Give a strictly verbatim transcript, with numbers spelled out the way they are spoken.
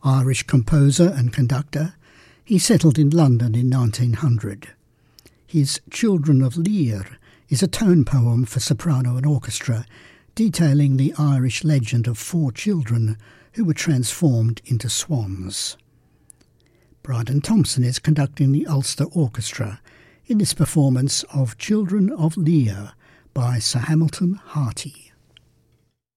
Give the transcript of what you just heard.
Irish composer and conductor, he settled in London in nineteen hundred. His Children of Lir is a tone poem for soprano and orchestra, detailing the Irish legend of four children who were transformed into swans. Bryden Thompson is conducting the Ulster Orchestra in this performance of Children of Lir by Sir Hamilton Harty.